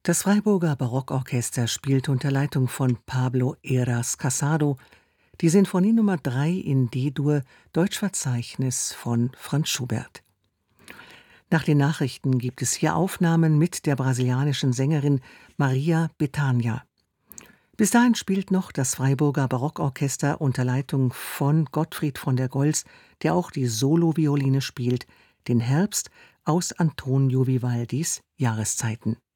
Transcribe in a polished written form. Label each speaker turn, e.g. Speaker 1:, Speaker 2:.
Speaker 1: Das Freiburger Barockorchester spielt unter Leitung von Pablo Heras Casado die Sinfonie Nr. 3 in D-Dur, Deutschverzeichnis von Franz Schubert. Nach den Nachrichten gibt es hier Aufnahmen mit der brasilianischen Sängerin Maria Bethânia. Bis dahin spielt noch das Freiburger Barockorchester unter Leitung von Gottfried von der Goltz, der auch die Solovioline spielt, den Herbst aus Antonio Vivaldis Jahreszeiten.